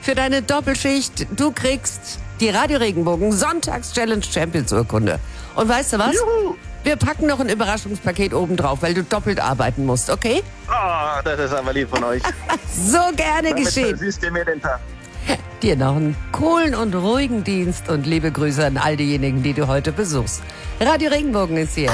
für deine Doppelschicht. Du kriegst die Radio Regenbogen Sonntags-Challenge Champions Urkunde. Und weißt du was? Juhu! Wir packen noch ein Überraschungspaket oben drauf, weil du doppelt arbeiten musst, okay? Oh, das ist aber lieb von euch. So gerne Damit geschehen. versüßt ihr mir den Tag. Dir noch einen coolen und ruhigen Dienst und liebe Grüße an all diejenigen, die du heute besuchst. Radio Regenbogen ist hier.